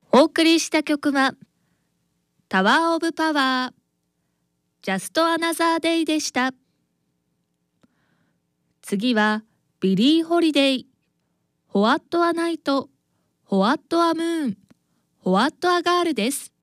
お送りした曲はタワーオブパワージャストアナザーデイでした。次はビリー・ホリデイホワット・ア・ナイトホワット・ア・ムーンホワット・ア・ガールです。